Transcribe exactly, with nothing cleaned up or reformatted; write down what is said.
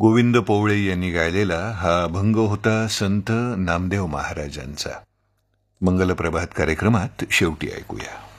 गोविंद पोवळे यांनी गायलेला हा अभंग होता संत नामदेव महाराजांचा. मंगलप्रभात कार्यक्रमात शेवटी ऐकूया.